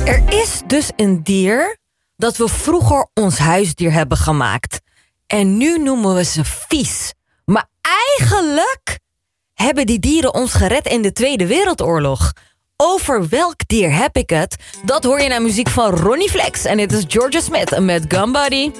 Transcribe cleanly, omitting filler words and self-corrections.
Er is dus een dier dat we vroeger ons huisdier hebben gemaakt. En nu noemen we ze vies. Maar eigenlijk hebben die dieren ons gered in de Tweede Wereldoorlog. Over welk dier heb ik het? Dat hoor je naar muziek van Ronnie Flex. En dit is Georgia Smith met Gun Buddy.